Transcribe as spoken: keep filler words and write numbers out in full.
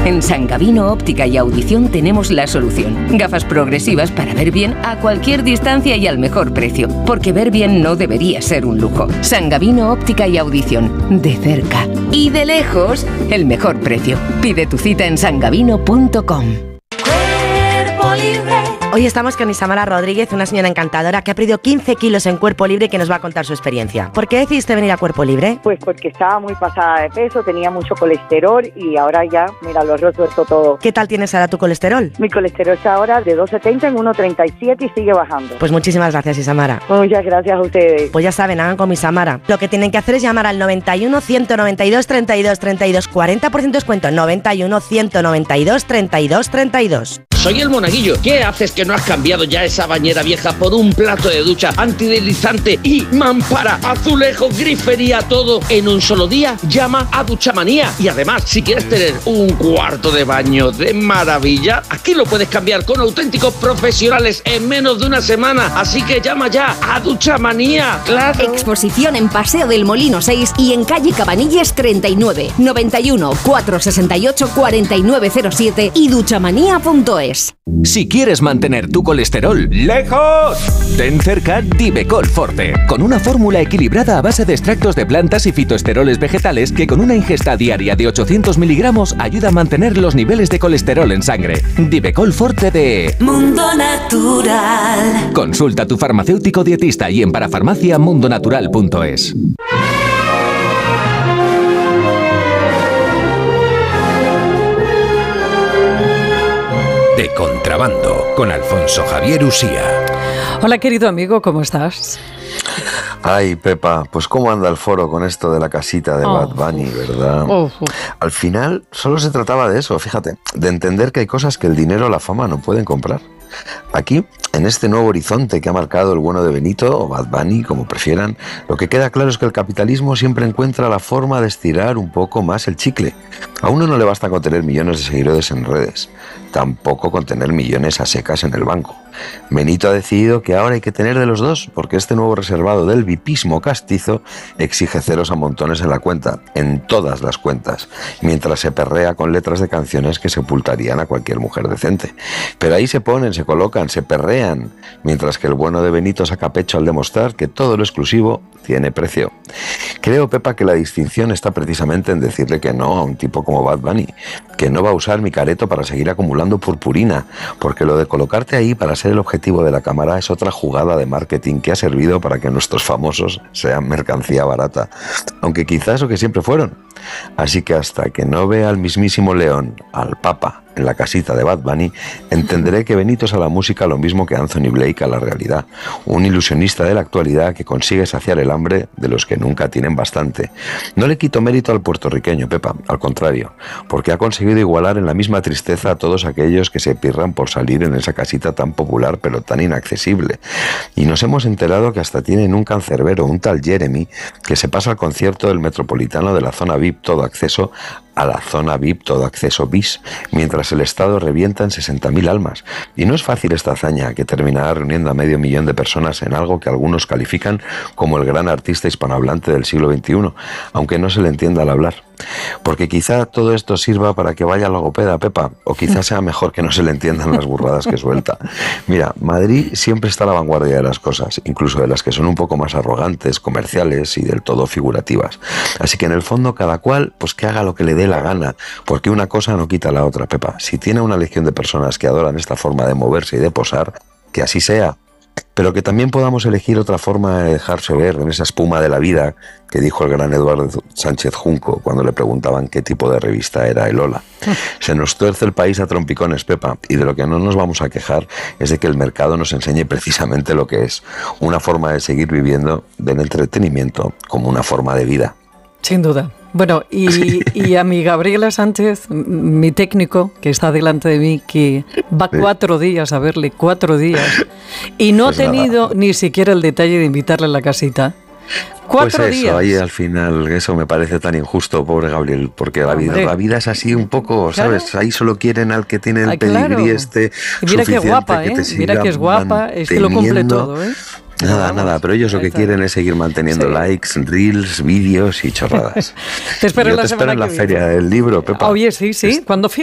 En San Gabino Óptica y Audición tenemos la solución. Gafas progresivas para ver bien a cualquier distancia y al mejor precio. Porque ver bien no debería ser un lujo. San Gabino Óptica y Audición. De cerca y de lejos, el mejor precio. Pide tu cita en san gabino punto com. Cuerpo Libre. Hoy estamos con Isamara Rodríguez, una señora encantadora que ha perdido quince kilos en Cuerpo Libre y que nos va a contar su experiencia. ¿Por qué decidiste venir a Cuerpo Libre? Pues porque estaba muy pasada de peso, tenía mucho colesterol y ahora ya, mira, lo he resuelto todo. ¿Qué tal tienes ahora tu colesterol? Mi colesterol está ahora de dos setenta en uno treinta y siete y sigue bajando. Pues muchísimas gracias, Isamara. Muchas gracias a ustedes. Pues ya saben, hagan con Isamara. Lo que tienen que hacer es llamar al noventa y uno, ciento noventa y dos, treinta y dos, treinta y dos, cuarenta por ciento descuento, noventa y uno, ciento noventa y dos, treinta y dos, treinta y dos. Soy el Monaguillo. ¿Qué haces que no has cambiado ya esa bañera vieja por un plato de ducha antideslizante y mampara, azulejo, grifería, todo en un solo día? Llama a Duchamanía. Y además, si quieres tener un cuarto de baño de maravilla, aquí lo puedes cambiar con auténticos profesionales en menos de una semana. Así que llama ya a Duchamanía. ¡Claro! Exposición en Paseo del Molino seis y en calle Cabanilles treinta y nueve, noventa y uno, cuatrocientos sesenta y ocho, cuarenta y nueve cero siete y duchamanía punto es. Si quieres mantener tu colesterol lejos, ten cerca Divecol Forte, con una fórmula equilibrada a base de extractos de plantas y fitoesteroles vegetales que con una ingesta diaria de ochocientos miligramos ayuda a mantener los niveles de colesterol en sangre. Divecol Forte de Mundo Natural. Consulta a tu farmacéutico dietista y en parafarmacia mundo natural punto es. De Contrabando, con Alfonso Javier Usía. Hola, querido amigo, ¿cómo estás? Ay, Pepa, pues cómo anda el foro con esto de la casita de oh, Bad Bunny, ¿verdad? Oh, oh. Al final solo se trataba de eso, fíjate, de entender que hay cosas que el dinero o la fama no pueden comprar. Aquí, en este nuevo horizonte que ha marcado el bueno de Benito, o Bad Bunny, como prefieran, lo que queda claro es que el capitalismo siempre encuentra la forma de estirar un poco más el chicle. A uno no le basta con tener millones de seguidores en redes, tampoco con tener millones a secas en el banco. Benito ha decidido que ahora hay que tener de los dos, porque este nuevo reservado del vipismo castizo exige ceros a montones en la cuenta, en todas las cuentas, mientras se perrea con letras de canciones que sepultarían a cualquier mujer decente. Pero ahí se ponen, se colocan, se perrean, mientras que el bueno de Benito saca pecho al demostrar que todo lo exclusivo tiene precio. Creo, Pepa, que la distinción está precisamente en decirle que no a un tipo como Bad Bunny, que no va a usar mi careto para seguir acumulando purpurina, porque lo de colocarte ahí para ser el objetivo de la cámara es otra jugada de marketing que ha servido para que nuestros famosos sean mercancía barata, aunque quizás lo que siempre fueron. Así que hasta que no vea al mismísimo León, al Papa, en la casita de Bad Bunny, entenderé que Benito es a la música lo mismo que Anthony Blake a la realidad, un ilusionista de la actualidad que consigue saciar el hambre de los que nunca tienen bastante. No le quito mérito al puertorriqueño, Pepa, al contrario, porque ha conseguido igualar en la misma tristeza a todos aquellos que se pirran por salir en esa casita tan popular pero tan inaccesible. Y nos hemos enterado que hasta tienen un cancerbero, un tal Jeremy, que se pasa al concierto del Metropolitano de la zona V I P todo acceso a la zona V I P todo acceso bis, mientras el Estado revienta en sesenta mil almas. Y no es fácil esta hazaña, que terminará reuniendo a medio millón de personas en algo que algunos califican como el gran artista hispanohablante del siglo veintiuno, aunque no se le entienda al hablar. Porque quizá todo esto sirva para que vaya a logopeda, Pepa, o quizá sea mejor que no se le entiendan las burradas que suelta. Mira, Madrid siempre está a la vanguardia de las cosas, incluso de las que son un poco más arrogantes, comerciales y del todo figurativas. Así que en el fondo cada cual, pues que haga lo que le dé la gana, porque una cosa no quita la otra, Pepa. Si tiene una legión de personas que adoran esta forma de moverse y de posar, que así sea. Pero que también podamos elegir otra forma de dejarse ver en esa espuma de la vida que dijo el gran Eduardo Sánchez Junco cuando le preguntaban qué tipo de revista era el Hola. Se nos tuerce el país a trompicones, Pepa, y de lo que no nos vamos a quejar es de que el mercado nos enseñe precisamente lo que es, una forma de seguir viviendo del entretenimiento como una forma de vida. Sin duda. Bueno, y, sí. y a mi Gabriela Sánchez, mi técnico, que está delante de mí, que va sí. cuatro días a verle, cuatro días, y no pues ha tenido nada. Ni siquiera el detalle de invitarle a la casita. Cuatro pues eso, días. Ahí al final, eso me parece tan injusto, pobre Gabriel, porque la vida, la vida es así un poco, ¿sabes? Claro. Ahí solo quieren al que tiene el ah, pedigrí claro. este. Y mira qué guapa, ¿eh? Mira que es guapa, es que lo cumple todo, ¿eh? Nada, vamos, nada, pero ellos lo que está. quieren es seguir manteniendo sí. likes, reels, vídeos y chorradas. Te espero Yo la te semana espero en la que feria viene. del libro, Pepa. Oye, sí, sí, cuando